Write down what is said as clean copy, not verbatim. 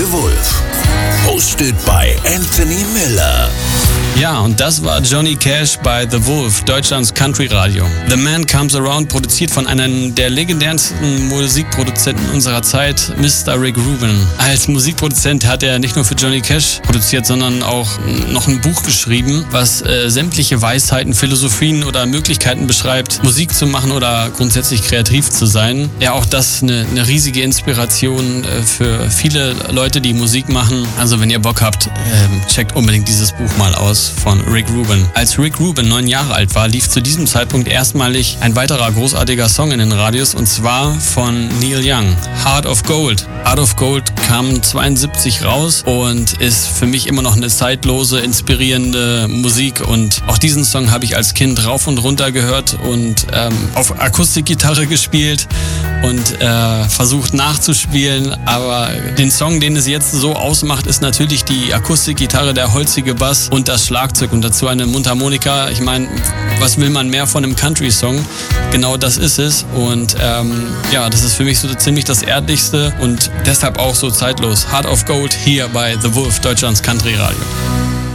the Wolf. Hosted by Anthony Miller. Ja, und das war Johnny Cash bei The Wolf, Deutschlands Country Radio. The Man Comes Around, produziert von einem der legendärsten Musikproduzenten unserer Zeit, Mr. Rick Rubin. Als Musikproduzent hat er nicht nur für Johnny Cash produziert, sondern auch noch ein Buch geschrieben, was sämtliche Weisheiten, Philosophien oder Möglichkeiten beschreibt, Musik zu machen oder grundsätzlich kreativ zu sein. Ja, auch das eine riesige Inspiration für viele Leute, die Musik machen. Also wenn ihr Bock habt, checkt unbedingt dieses Buch mal aus von Rick Rubin. Als Rick Rubin 9 Jahre alt war, lief zu diesem Zeitpunkt erstmalig ein weiterer großartiger Song in den Radios, und zwar von Neil Young, Heart of Gold. Heart of Gold kam 72 raus und ist für mich immer noch eine zeitlose, inspirierende Musik, und auch diesen Song habe ich als Kind rauf und runter gehört und auf Akustikgitarre gespielt und versucht nachzuspielen, aber den Song, den es jetzt so ausmacht, ist natürlich die Akustikgitarre, der holzige Bass und das Schlagzeug und dazu eine Mundharmonika. Ich meine, was will man mehr von einem Country-Song? Genau das ist es, und das ist für mich so ziemlich das Erdlichste und deshalb auch so zeitlos. Heart of Gold hier bei The Wolf, Deutschlands Country Radio.